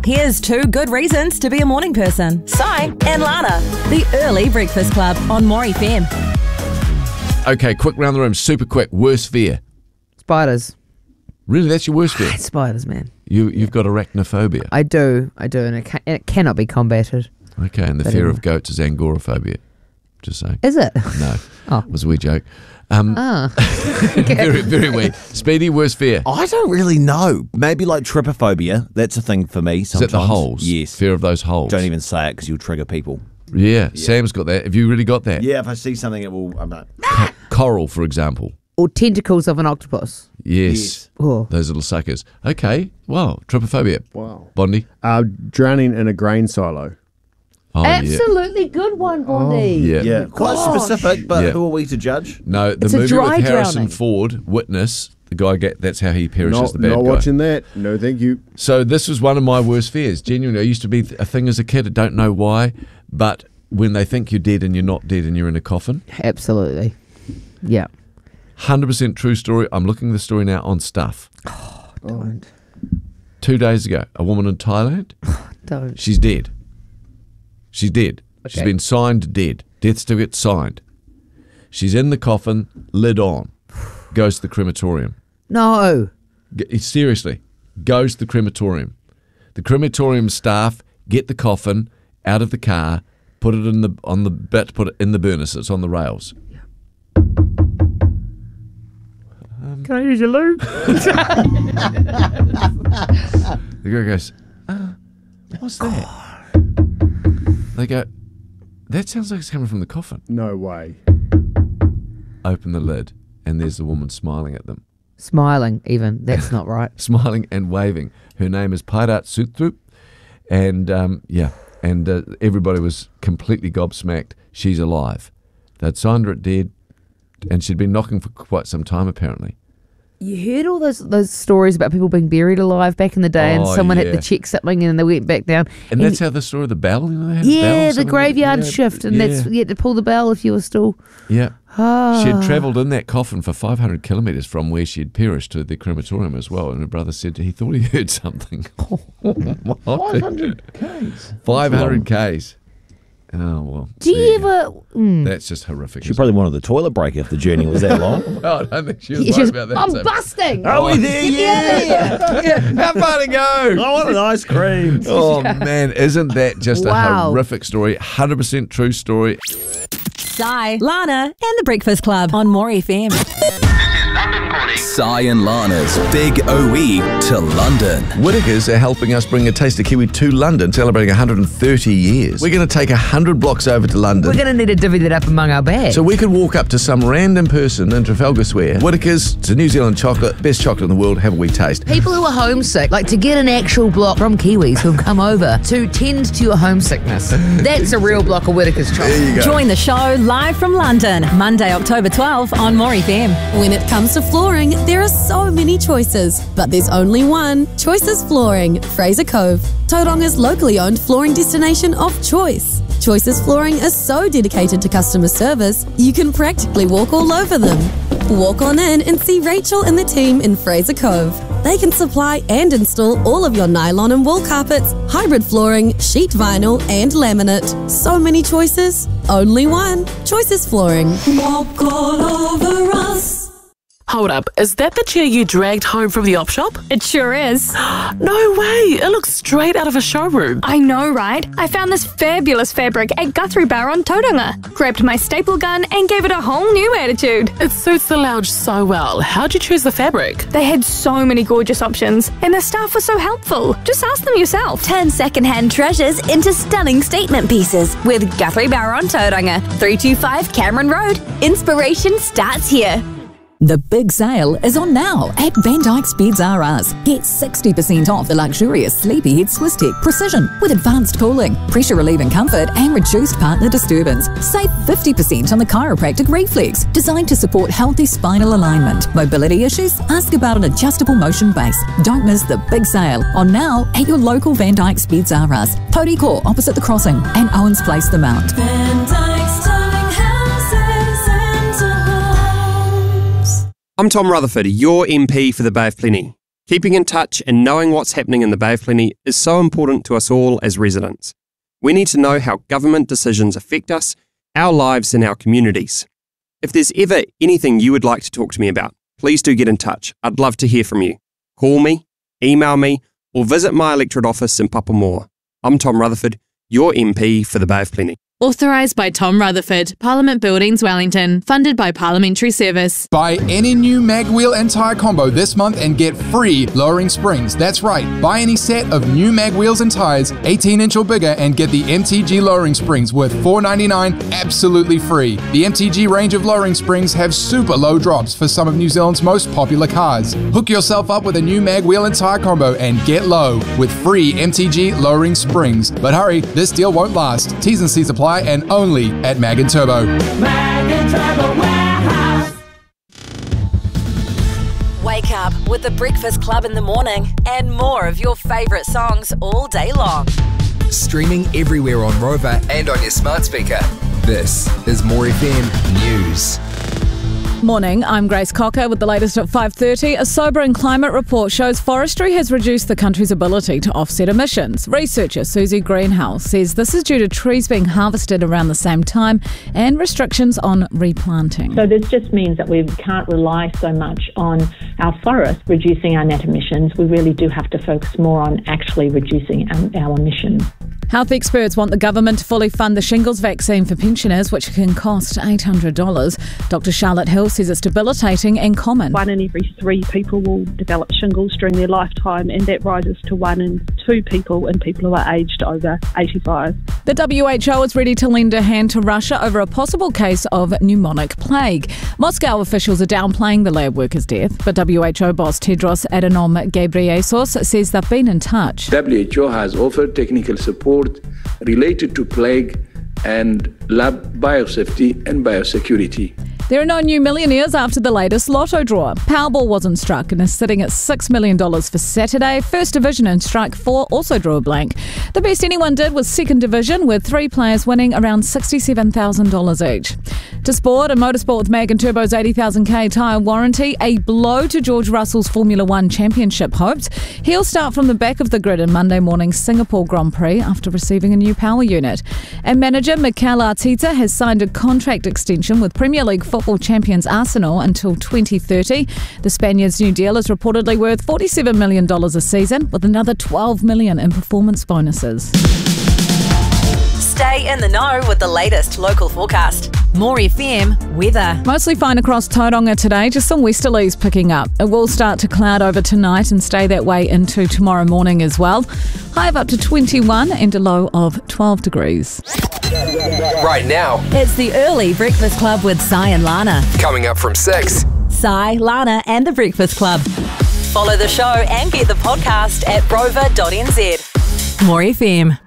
Here's 2 good reasons to be a morning person. Si and Lana. The Early Breakfast Club on More FM. Okay, quick round the room, super quick. Worst fear. Spiders. Really, that's your worst I fear? hate spiders, man. You've got arachnophobia. I do, and it cannot be combated. Okay, and the But fear anyway. of goats is angoraphobia. Just saying. Is it? No, Oh. it was a wee joke. Okay. Very, very wee. Speedy, worst fear. I don't really know. Maybe like trypophobia. That's a thing for me Is sometimes. it the holes? Yes. Fear of those holes. Don't even say it because you'll trigger people. Yeah, Sam's got that. Have you really got that? Yeah, if I see something, it will. I'm like, Coral, for example. Or tentacles of an octopus. Yes. Oh. Those little suckers. Okay. Wow. Trypophobia. Wow. Bondi. Drowning in a grain silo. Oh, Absolutely good one, Bondi. Yeah. yeah, quite specific, but Yeah. who are we to judge? No, the It's a movie dry with Harrison drowning. Ford, Witness, the guy that's how he perishes, the bad Not guy. watching that. No, thank you. So this was one of my worst fears. Genuinely, I used to be a thing as a kid. I don't know why, but when they think you're dead and you're not dead and you're in a coffin, Absolutely. Yeah. 100% true story. I'm looking at the story now on Stuff. Don't. 2 days ago, a woman in Thailand, Don't. she's dead. She's dead. She's Okay. been signed dead. Death certificate signed. She's in the coffin, lid on. Goes to the crematorium. No. Seriously, goes to the crematorium. The crematorium staff get the coffin out of the car, put it in put it in the burner, so it's on the rails. Can I use your loo? The guy goes, what's that? They go, that sounds like it's coming from the coffin. No way. Open the lid, and there's the woman smiling at them. Smiling, even. That's not right. Smiling and waving. Her name is Pairat Sutrup, and everybody was completely gobsmacked. She's alive. They'd signed her at dead, and she'd been knocking for quite some time, apparently. You heard all those stories about people being buried alive back in the day, and Oh, someone had yeah. to check something, and they went back down. And that's how the story of the bell, you know, they had a bell or Yeah, the something? graveyard Yeah, shift, and yeah. that's you had to pull the bell if you were still. Yeah. Ah. She had travelled in that coffin for 500 kilometres from where she had perished to the crematorium as well, and her brother said he thought he heard something. 500 Ks. 500 Ks. Oh, well. Do you there ever? go. That's just horrific. She probably wanted the toilet break if the journey was that long. Oh, I don't think she was It's worried just, about that. I'm so- busting. Are we there yet? How far to go? I want an ice cream. Oh, man, isn't that just Wow. a horrific story? 100% true story. Si, Lana and the Breakfast Club on More FM. Si and Lana's Big OE to London. Whitakers are helping us bring a Taste of Kiwi to London, celebrating 130 years. We're going to take 100 blocks over to London. We're going to need to divvy that up among our bags. So we could walk up to some random person in Trafalgar Square. Whitakers, it's a New Zealand chocolate, best chocolate in the world, have a wee taste. People who are homesick, like to get an actual block from Kiwis who've come over to tend to your homesickness. That's a real block of Whitaker's chocolate. There you go. Join the show live from London, Monday, October 12 on More FM. When it comes to flooring, there are so many choices, but there's only one. Choices Flooring, Fraser Cove, Tauranga's locally owned flooring destination of choice. Choices Flooring is so dedicated to customer service, you can practically walk all over them. Walk on in and see Rachel and the team in Fraser Cove. They can supply and install all of your nylon and wool carpets, hybrid flooring, sheet vinyl, and laminate. So many choices, only one. Choices Flooring. Walk all over us. Hold up, is that the chair you dragged home from the op shop? It sure is. No way, it looks straight out of a showroom. I know, right? I found this fabulous fabric at Guthrie Bar on Tauranga. Grabbed my staple gun and gave it a whole new attitude. It suits the lounge so well. How'd you choose the fabric? They had so many gorgeous options, and the staff was so helpful. Just ask them yourself. Turn second-hand treasures into stunning statement pieces with Guthrie Bar on Tauranga, 325 Cameron Road. Inspiration starts here. The big sale is on now at Van Dyke's Beds R Us. Get 60% off the luxurious Sleepyhead Swisstech Precision with advanced cooling, pressure relieving comfort and reduced partner disturbance. Save 50% on the chiropractic Reflex, designed to support healthy spinal alignment. Mobility issues? Ask about an adjustable motion base. Don't miss the big sale on now at your local Van Dyke's Beds R Us, Podikor opposite the crossing and Owens Place the Mount. Van Dyke's Darling Houses and Homes. I'm Tom Rutherford, your MP for the Bay of Plenty. Keeping in touch and knowing what's happening in the Bay of Plenty is so important to us all as residents. We need to know how government decisions affect us, our lives and our communities. If there's ever anything you would like to talk to me about, please do get in touch. I'd love to hear from you. Call me, email me, or visit my electorate office in Papamoa. I'm Tom Rutherford, your MP for the Bay of Plenty. Authorised by Tom Rutherford, Parliament Buildings, Wellington. Funded by Parliamentary Service. Buy any new mag wheel and tyre combo this month and get free lowering springs. That's right. Buy any set of new mag wheels and tyres, 18-inch or bigger, and get the MTG lowering springs worth $4.99 absolutely free. The MTG range of lowering springs have super low drops for some of New Zealand's most popular cars. Hook yourself up with a new mag wheel and tyre combo and get low with free MTG lowering springs. But hurry, this deal won't last. T's and C's apply, and only at Mag & Turbo. Mag & Turbo Warehouse. Wake up with the Breakfast Club in the morning and more of your favourite songs all day long. Streaming everywhere on Rover and on your smart speaker. This is More FM News. Morning, I'm Grace Cocker with the latest at 5:30. A sobering climate report shows forestry has reduced the country's ability to offset emissions. Researcher Susie Greenhouse says this is due to trees being harvested around the same time and restrictions on replanting. So this just means that we can't rely so much on our forests reducing our net emissions. We really do have to focus more on actually reducing our emissions. Health experts want the government to fully fund the shingles vaccine for pensioners, which can cost $800. Dr. Charlotte Hill says it's debilitating and common. 1 in every 3 people will develop shingles during their lifetime, and that rises to 1 in 2 people in people who are aged over 85. The WHO is ready to lend a hand to Russia over a possible case of pneumonic plague. Moscow officials are downplaying the lab worker's death, but WHO boss Tedros Adhanom Ghebreyesus says they've been in touch. WHO has offered technical support related to plague and lab biosafety and biosecurity. There are no new millionaires after the latest lotto draw. Powerball wasn't struck and is sitting at $6 million for Saturday. First Division and Strike 4 also drew a blank. The best anyone did was Second Division, with 3 players winning around $67,000 each. To sport, and motorsport with Mag & Turbo's 80,000k tyre warranty, a blow to George Russell's Formula One championship hopes. He'll start from the back of the grid in Monday morning's Singapore Grand Prix after receiving a new power unit. And manager Mikel Arteta has signed a contract extension with Premier League football champions Arsenal until 2030. The Spaniard's new deal is reportedly worth $47 million a season, with another $12 million in performance bonuses. Stay in the know with the latest local forecast. More FM weather. Mostly fine across Tauranga today, just some westerlies picking up. It will start to cloud over tonight and stay that way into tomorrow morning as well. High of up to 21 and a low of 12 degrees. Right now, it's the Early Breakfast Club with Si and Lana. Coming up from 6. Si, Lana and the Breakfast Club. Follow the show and get the podcast at rover.nz. More FM.